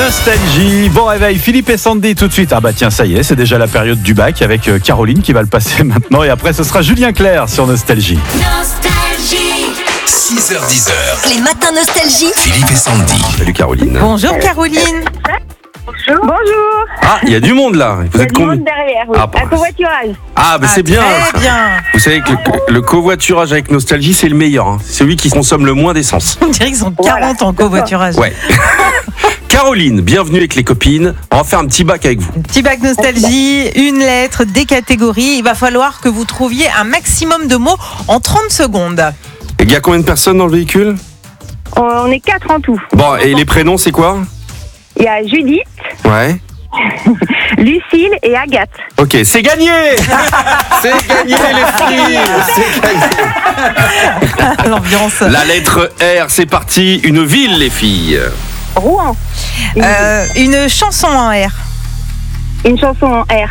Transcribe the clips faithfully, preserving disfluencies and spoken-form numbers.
Nostalgie, bon réveil, Philippe et Sandy tout de suite. Ah bah tiens, ça y est, c'est déjà la période du bac avec euh, Caroline qui va le passer maintenant. Et après, ce sera Julien Clerc sur Nostalgie. Nostalgie. six heures dix. Les matins Nostalgie. Philippe et Sandy. Salut Caroline. Bonjour Caroline. Bonjour. Ah, il y a du monde là. Vous Il y a êtes du combien? monde derrière, oui. Ah, bah, Un covoiturage. Ah bah Ah, c'est bien. Très ça. bien. Vous savez que le, le covoiturage avec Nostalgie, c'est le meilleur. Hein. C'est celui qui consomme le moins d'essence. On dirait qu'ils sont quarante en covoiturage. Ouais. Caroline, bienvenue avec les copines. On va faire un petit bac avec vous. Petit bac Nostalgie, une lettre, des catégories. Il va falloir que vous trouviez un maximum de mots en trente secondes. Et il y a combien de personnes dans le véhicule? On est quatre en tout. Bon, et les prénoms, c'est quoi? Il y a Judith, Ouais. Lucille et Agathe. Ok, c'est gagné. C'est gagné les filles. C'est gagné. L'ambiance. La lettre R, c'est parti. Une ville, les filles. Rouen. Euh, une chanson en R. Une chanson en R.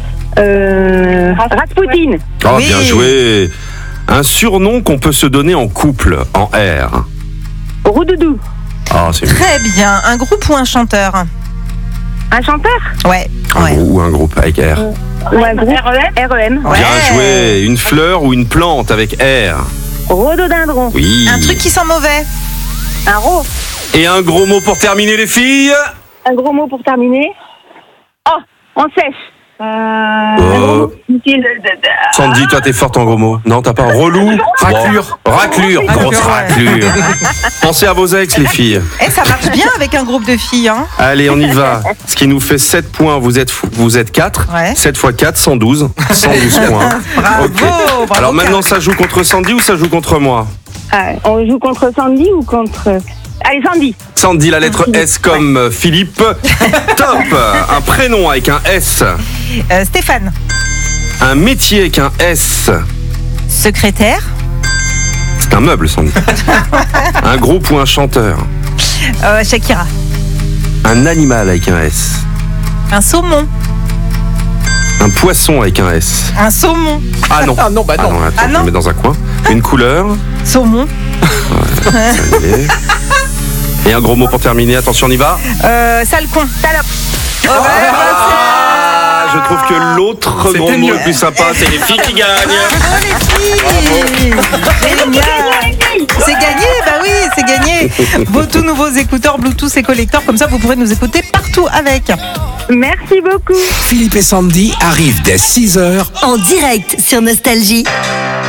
Euh, Rasputin. Oh, Oui. bien joué. Un surnom qu'on peut se donner en couple, en R. Roudoudou. Ah, c'est Très bien. Un groupe ou un chanteur? Un chanteur. Ouais. un ouais. grou- ou un groupe avec R. Ou un groupe. R E M. Ouais. Bien joué. Une fleur ou une plante avec R. Rhododendron. Oui. Un truc qui sent mauvais. Un ro. Et un gros mot pour terminer, les filles. Un gros mot pour terminer. Oh, on sèche. Euh, un Oh. gros mot. Utile de- de- Sandy, toi, t'es forte en gros mots. Non, t'as pas un relou? Raclure. Raclure. Grosse Raclure, ouais. raclure. Pensez à vos ex, les filles. Eh, ça marche bien avec un groupe de filles, hein. Allez, on y va. Ce qui nous fait sept points. Vous êtes, fou- vous êtes quatre. Ouais. sept fois quatre, cent douze. cent douze points. Bravo. Ok. bravo, Alors maintenant, Car- ça joue contre Sandy ou ça joue contre moi? Ah, on joue contre Sandy ou contre. Allez, Sandy. Sandy, la lettre S comme euh, Philippe. Top. Un prénom avec un S. Euh, Stéphane. Un métier avec un S. Secrétaire. C'est un meuble, Sandy. Un groupe ou un chanteur. Euh, Shakira. Un animal avec un S. Un saumon. Un poisson avec un S. Un saumon. Ah non. Ah non, bah non. Ah non, attends, Ah je non. le mets dans un coin. Une couleur. Saumon. Ça y est. Et un gros mot pour terminer. Attention, on y va. Euh, Salcon. Salope. Oh, bah, Ah, je trouve que l'autre gros mot le plus sympa, c'est les filles qui gagnent. bravo les filles. Génial. C'est gagné, bah oui, c'est gagné. Vos tout nouveaux écouteurs Bluetooth et collecteurs, comme ça vous pourrez nous écouter partout avec. Merci beaucoup. Philippe et Sandy arrivent dès six heures. En direct sur Nostalgie.